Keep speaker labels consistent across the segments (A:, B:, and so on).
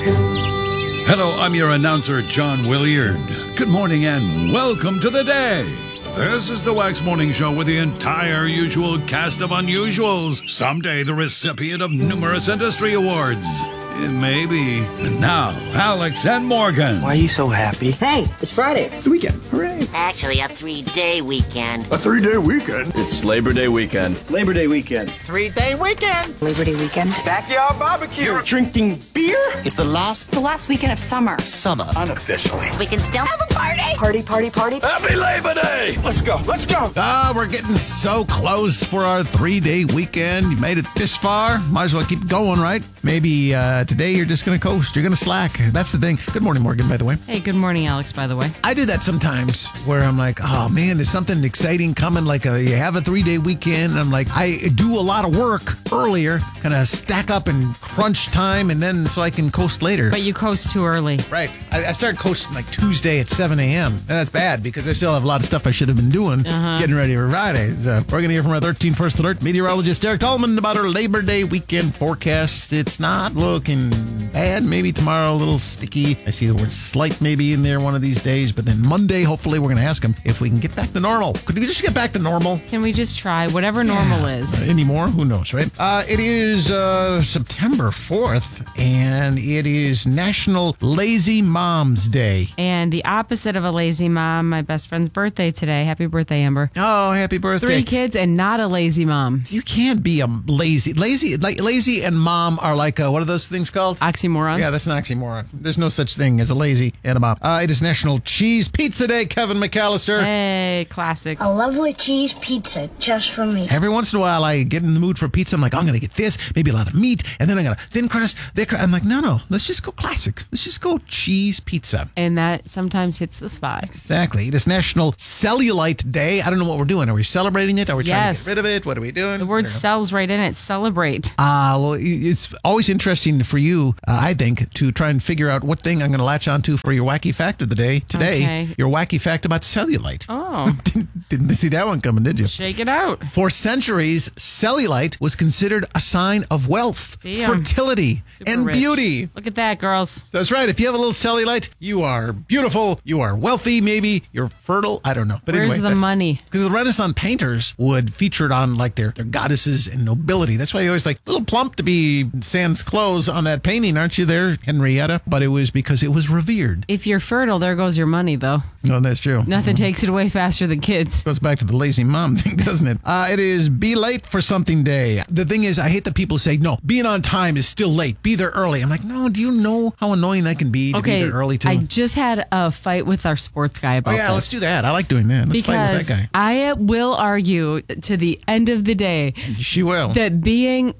A: Hello, I'm your announcer, John Williard. Good morning and welcome to the day. This is the Wax Morning Show with the entire usual cast of unusuals. Someday the recipient of numerous industry awards. Maybe. And now, Alex and Morgan.
B: Why are you so happy?
C: Hey, it's Friday.
B: It's the weekend. Hooray.
D: Actually, a 3-day weekend.
B: A 3-day weekend?
E: It's Labor Day weekend.
B: Labor Day weekend.
D: 3-day weekend.
F: Labor Day weekend.
B: Backyard barbecue. You're drinking beer?
C: It's the last
F: weekend of summer.
B: Unofficially.
D: We can still have a party.
F: Party.
B: Happy Labor Day! Let's go.
G: We're getting so close for our 3-day weekend. You made it this far. Might as well keep going, right? Maybe today you're just going to coast. You're going to slack. That's the thing. Good morning, Morgan, by the way.
H: Hey, good morning, Alex, by the way.
G: I do that sometimes where I'm like, oh, man, there's something exciting coming. Like you have a 3-day weekend. And I'm like, I do a lot of work earlier, kind of stack up and crunch time, and then so I can coast later.
H: But you coast too early.
G: Right. I started coasting like Tuesday at 7 a.m. And that's bad because I still have a lot of stuff I should have been doing getting ready for Friday. We're going to hear from our 13 First Alert meteorologist Derek Tallman about our Labor Day weekend forecast. It's not looking bad. Maybe tomorrow a little sticky. I see the word slight maybe in there one of these days. But then Monday, hopefully, we're going to ask him if we can get back to normal. Could we just get back to normal?
H: Can we just try whatever normal is?
G: Anymore? Who knows, right? It is September 4th, and it is National Lazy Moms Day.
H: And the opposite of a lazy mom, my best friend's birthday today. Happy birthday, Amber.
G: Oh, happy birthday.
H: 3 kids and not a lazy mom.
G: You can't be a lazy. Lazy and mom are like, what are those things called?
H: Oxymorons?
G: Yeah, that's an oxymoron. There's no such thing as a lazy and a mom. It is National Cheese Pizza Day, Kevin McAllister.
H: Hey, classic.
I: A lovely cheese pizza just for me.
G: Every once in a while, I get in the mood for pizza. I'm like, I'm going to get this, maybe a lot of meat, and then I'm going to thin crust, thick crust. I'm like, no, let's just go classic. Let's just go cheese pizza.
H: And that sometimes hits the spot.
G: Exactly. It is National Cellulite Day. I don't know what we're doing. Are we celebrating it? Are we trying to get rid of it? What are we doing?
H: The word cells right in it. Celebrate.
G: Well, it's always interesting for you, I think, to try and figure out what thing I'm going to latch onto for your wacky fact of the day. Today, your wacky fact about cellulite.
H: Oh.
G: Didn't see that one coming, did you?
H: Shake it out.
G: For centuries, cellulite was considered a sign of wealth, fertility, and
H: rich.
G: beauty.
H: Look at that, girls.
G: That's right. If you have a little cellulite, you are beautiful, you are wealthy, maybe, you're fertile. I don't know. But
H: Where's
G: anyway,
H: the money?
G: Because the Renaissance painters would feature it on like their goddesses and nobility. That's why you always like, little plump to be sans clothes on that painting, aren't you there, Henrietta? But it was because it was revered.
H: If you're fertile, there goes your money, though.
G: No, that's true.
H: Nothing takes it away faster than kids.
G: Goes back to the lazy mom thing, doesn't it? It is Be Late for Something Day. The thing is, I hate that people say, no, being on time is still late. Be there early. I'm like, no, do you know how annoying that can be to be there early too?
H: I just had a fight with our sports guy about this.
G: Let's do that. I like doing that. Let's fight with that guy.
H: I will argue to the end of the day.
G: She will.
H: That being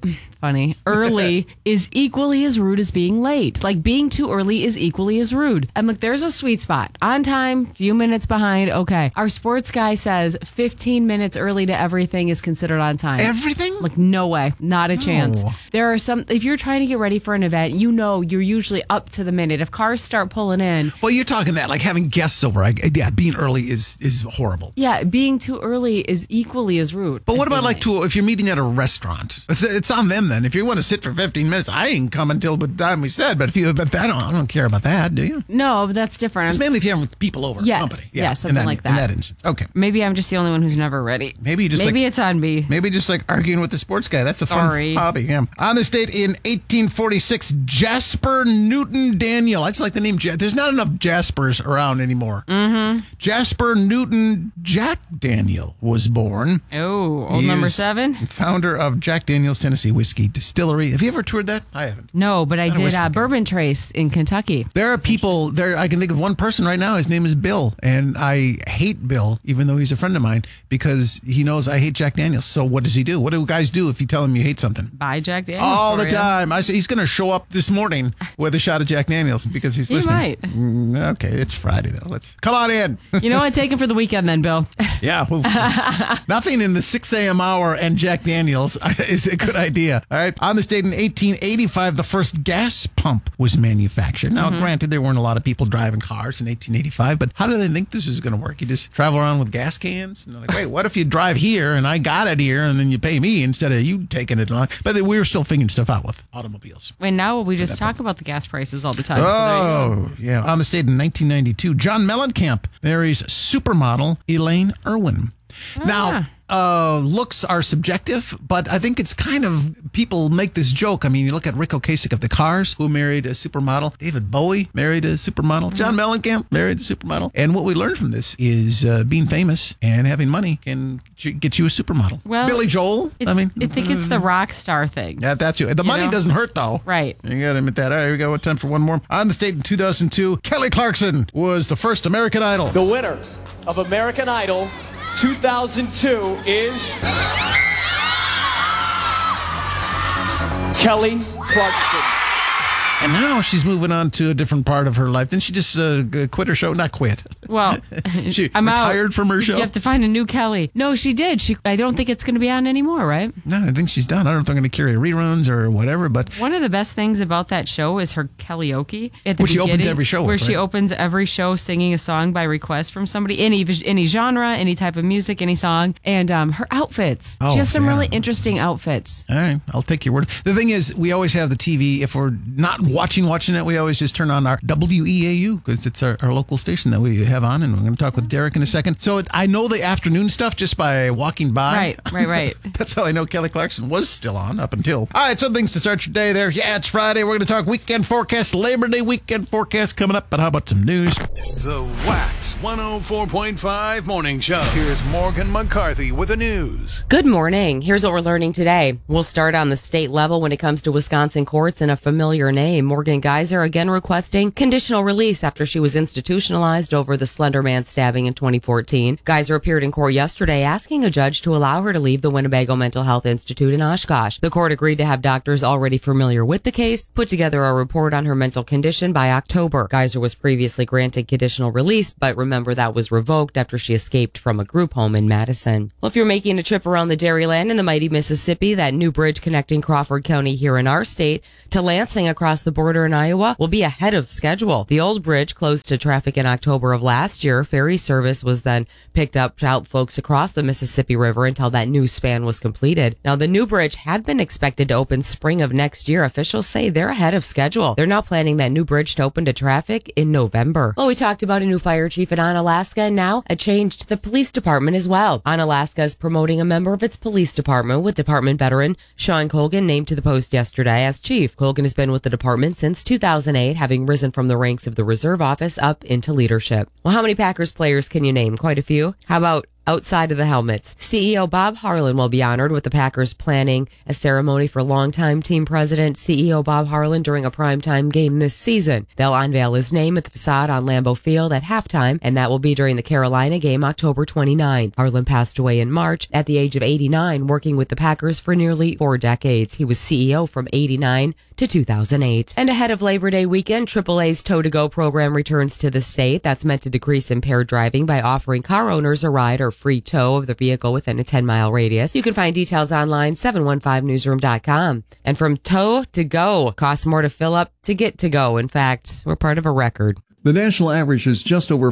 H: early is equally as rude as being late. Like being too early is equally as rude. I'm like, there's a sweet spot. On time, few minutes behind, okay. Our sports guy says 15 minutes early to everything is considered on time.
G: Everything?
H: Like, no way. Not a chance. There are some, if you're trying to get ready for an event, you're usually up to the minute. If cars start pulling in.
G: Well, you're talking that, like having guests over. Being early is horrible.
H: Yeah, being too early is equally as rude.
G: But what about if you're meeting at a restaurant? It's on them then. If you want to sit for 15 minutes, I ain't coming until the time we said. But I don't care about that, do you?
H: No, but that's different.
G: It's mainly if you have people over.
H: Yes,
G: company.
H: yeah, something like that.
G: In that instance. Okay.
H: Maybe I'm just the only one who's never ready.
G: Maybe
H: it's on me.
G: Maybe just like arguing with the sports guy. That's a fun hobby. Yeah. On this date in 1846, Jasper Newton Daniel. I just like the name. There's not enough Jaspers around anymore. Mm-hmm. Jasper Newton Jack Daniel was born.
H: Oh, old number 7?
G: Founder of Jack Daniel's Tennessee Whiskey Distillery. Have you ever toured that? I haven't.
H: No, but I did Bourbon Trace in Kentucky.
G: There are people there. I can think of one person right now. His name is Bill, and I hate Bill, even though he's a friend of mine, because he knows I hate Jack Daniels. So what does he do? What do guys do if you tell him you hate something?
H: Buy Jack Daniels
G: all the time. I say he's going to show up this morning with a shot of Jack Daniels because he's listening.
H: He might.
G: Okay, it's Friday though. Let's come on in.
H: You know what? Take him for the weekend then, Bill.
G: Yeah. Well, nothing in the 6 a.m. hour and Jack Daniels is a good idea. All right. On this date in 1885, the first gas pump was manufactured. Now, granted, there weren't a lot of people driving cars in 1885, but how do they think this is going to work? You just travel around with gas cans? And they're like, wait, what if you drive here and I got it here and then you pay me instead of you taking it on? But we were still figuring stuff out with automobiles.
H: And now we just talk about the gas prices all the time.
G: Oh, yeah. On this date in 1992, John Mellencamp marries supermodel Elaine Irwin. Now, looks are subjective, but I think it's kind of, people make this joke. I mean, you look at Rick Ocasek of the Cars, who married a supermodel. David Bowie married a supermodel. John Mellencamp married a supermodel. And what we learned from this is being famous and having money can get you a supermodel. Well, Billy Joel, I
H: think it's the rock star thing.
G: Yeah, that's you. The money doesn't hurt, though.
H: Right.
G: You got to admit that. All right, here we go. Time for one more. On the state in 2002, Kelly Clarkson was the first American Idol.
E: The winner of American Idol 2002 is Kelly Clarkson.
G: And now she's moving on to a different part of her life. Didn't she just quit her show? Not quit.
H: Well,
G: she
H: I'm
G: retired from her show?
H: You have to find a new Kelly. No, she did. I don't think it's going to be on anymore, right?
G: No, I think she's done. I don't know if they're going to carry reruns or whatever, but...
H: One of the best things about that show is her karaoke at the
G: Which she opens every show with,
H: where
G: right?
H: she opens every show singing a song by request from somebody, any genre, any type of music, any song, and her outfits. She has some really interesting outfits.
G: All right, I'll take your word. The thing is, we always have the TV. If we're not watching it, we always just turn on our WEAU because it's our local station that we have on, and we're going to talk with Derek in a second. So I know the afternoon stuff just by walking by.
H: Right.
G: That's how I know Kelly Clarkson was still on up until. All right, some things to start your day there. Yeah, it's Friday. We're going to talk weekend forecast, Labor Day weekend forecast coming up. But how about some news?
A: The Wax 104.5 Morning Show. Here's Morgan McCarthy with the news.
F: Good morning. Here's what we're learning today. We'll start on the state level when it comes to Wisconsin courts and a familiar name. Morgan Geyser again requesting conditional release after she was institutionalized over the Slender Man stabbing in 2014. Geyser appeared in court yesterday asking a judge to allow her to leave the Winnebago Mental Health Institute in Oshkosh. The court agreed to have doctors already familiar with the case put together a report on her mental condition by October. Geyser was previously granted conditional release, but remember that was revoked after she escaped from a group home in Madison. Well, if you're making a trip around the Dairyland in the mighty Mississippi, that new bridge connecting Crawford County here in our state to Lansing across the border in Iowa will be ahead of schedule. The old bridge closed to traffic in October of last year. Ferry service was then picked up to help folks across the Mississippi River until that new span was completed. Now, the new bridge had been expected to open spring of next year. Officials say they're ahead of schedule. They're now planning that new bridge to open to traffic in November. Well, we talked about a new fire chief in Onalaska, and now a change to the police department as well. Onalaska is promoting a member of its police department, with department veteran Sean Colgan named to the post yesterday as chief. Colgan has been with the department since 2008, having risen from the ranks of the reserve office up into leadership. Well, how many Packers players can you name? Quite a few. How about outside of the helmets? CEO Bob Harlan will be honored with the Packers planning a ceremony for longtime team president CEO Bob Harlan during a primetime game this season. They'll unveil his name at the facade on Lambeau Field at halftime, and that will be during the Carolina game October 29th. Harlan passed away in March at the age of 89, working with the Packers for nearly 4 decades. He was CEO from 89 to 2008. And ahead of Labor Day weekend, AAA's Tow-to-Go program returns to the state. That's meant to decrease impaired driving by offering car owners a ride or free tow of the vehicle within a 10-mile radius. You can find details online, 715newsroom.com. And from tow to go, costs more to fill up to get to go. In fact, we're part of a record.
J: The national average is just over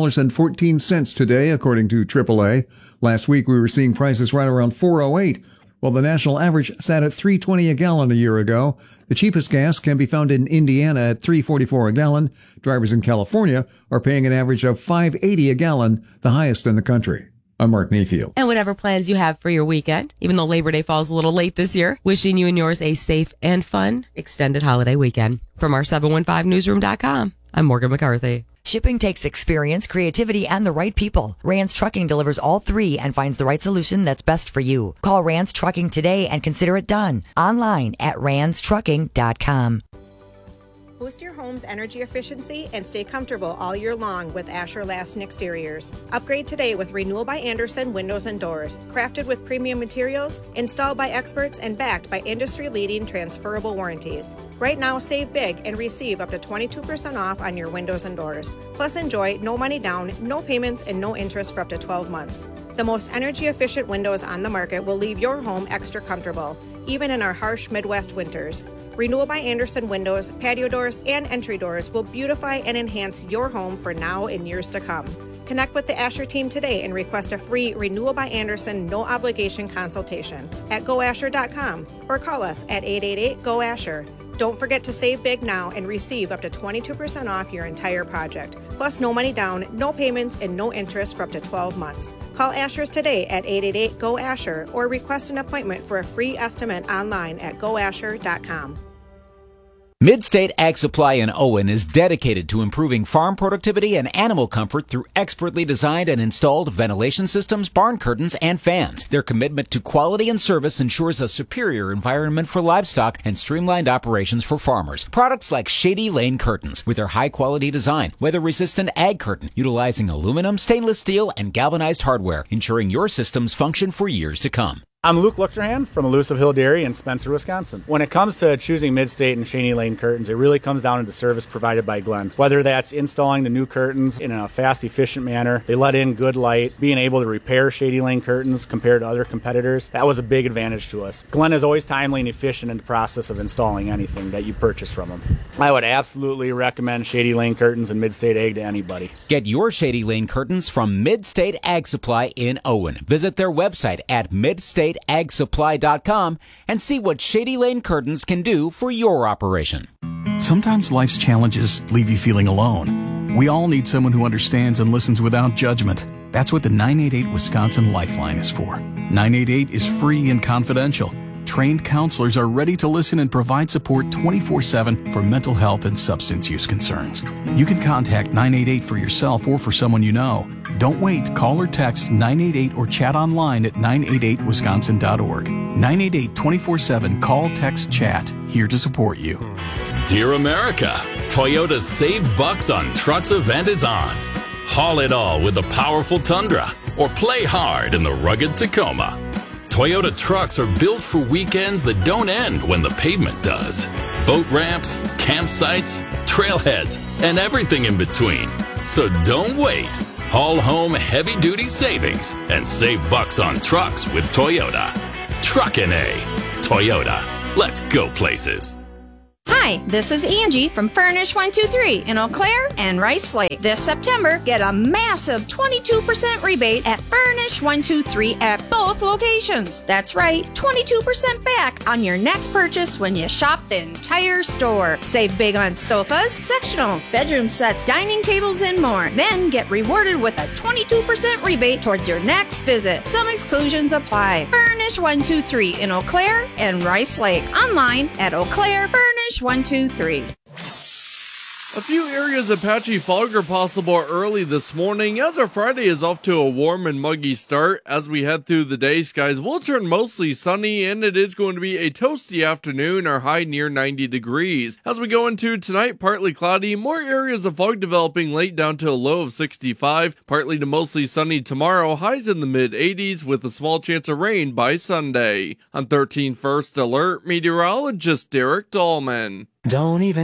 J: $4.14 today, according to AAA. Last week, we were seeing prices right around $4.08. Well, the national average sat at $3.20 a gallon a year ago. The cheapest gas can be found in Indiana at $3.44 a gallon. Drivers in California are paying an average of $5.80 a gallon, the highest in the country. I'm Mark Mayfield.
F: And whatever plans you have for your weekend, even though Labor Day falls a little late this year, wishing you and yours a safe and fun extended holiday weekend. From our 715newsroom.com, I'm Morgan McCarthy.
K: Shipping takes experience, creativity, and the right people. Rance Trucking delivers all three and finds the right solution that's best for you. Call Rance Trucking today and consider it done. Online at ranceTrucking.com.
L: Boost your home's energy efficiency and stay comfortable all year long with Asher Lasten Exteriors. Upgrade today with Renewal by Andersen Windows and Doors. Crafted with premium materials, installed by experts, and backed by industry-leading transferable warranties. Right now, save big and receive up to 22% off on your windows and doors. Plus, enjoy no money down, no payments, and no interest for up to 12 months. The most energy-efficient windows on the market will leave your home extra comfortable, even in our harsh Midwest winters. Renewal by Andersen windows, patio doors, and entry doors will beautify and enhance your home for now and years to come. Connect with the Asher team today and request a free Renewal by Andersen no-obligation consultation at goasher.com or call us at 888-GO-ASHER. Don't forget to save big now and receive up to 22% off your entire project. Plus, no money down, no payments, and no interest for up to 12 months. Call Asher's today at 888-GO-ASHER or request an appointment for a free estimate online at goasher.com.
M: Midstate Ag Supply in Owen is dedicated to improving farm productivity and animal comfort through expertly designed and installed ventilation systems, barn curtains, and fans. Their commitment to quality and service ensures a superior environment for livestock and streamlined operations for farmers. Products like Shady Lane Curtains with their high-quality design, weather-resistant ag curtain utilizing aluminum, stainless steel, and galvanized hardware, ensuring your systems function for years to come.
N: I'm Luke Luchterhand from Elusive Hill Dairy in Spencer, Wisconsin. When it comes to choosing Midstate and Shady Lane curtains, it really comes down to the service provided by Glenn. Whether that's installing the new curtains in a fast, efficient manner, they let in good light, being able to repair Shady Lane curtains compared to other competitors, that was a big advantage to us. Glenn is always timely and efficient in the process of installing anything that you purchase from him. I would absolutely recommend Shady Lane curtains and Midstate Ag to anybody.
M: Get your Shady Lane curtains from Midstate Ag Supply in Owen. Visit their website at midstateagsupply.com and see what Shady Lane curtains can do for your operation.
O: Sometimes life's challenges leave you feeling alone. We all need someone who understands and listens without judgment. That's what the 988 Wisconsin Lifeline is for. 988 is free and confidential. Trained counselors are ready to listen and provide support 24/7 for mental health and substance use concerns. You can contact 988 for yourself or for someone you know. Don't wait. Call or text 988 or chat online at 988wisconsin.org. 988 24/7 call, text, chat. Here to support you.
P: Dear America, Toyota's Save Bucks on Trucks event is on. Haul it all with the powerful Tundra or play hard in the rugged Tacoma. Toyota trucks are built for weekends that don't end when the pavement does. Boat ramps, campsites, trailheads, and everything in between. So don't wait. Haul home heavy-duty savings and save bucks on trucks with Toyota. Truckin' A. Toyota. Let's go places.
Q: Hi, this is Angie from Furnish 123 in Eau Claire and Rice Lake. This September, get a massive 22% rebate at Furnish 123 at both locations. That's right, 22% back on your next purchase when you shop the entire store. Save big on sofas, sectionals, bedroom sets, dining tables, and more. Then get rewarded with a 22% rebate towards your next visit. Some exclusions apply. Furnish 123 in Eau Claire and Rice Lake. Online at Eau Claire Furnish 123.
R: A few areas of patchy fog are possible early this morning as our Friday is off to a warm and muggy start. As we head through the day, skies will turn mostly sunny and it is going to be a toasty afternoon, our high near 90 degrees. As we go into tonight, partly cloudy, more areas of fog developing late down to a low of 65. Partly to mostly sunny tomorrow, highs in the mid 80s with a small chance of rain by Sunday. On 13 First Alert, meteorologist Derek Dahlman.
S: Don't even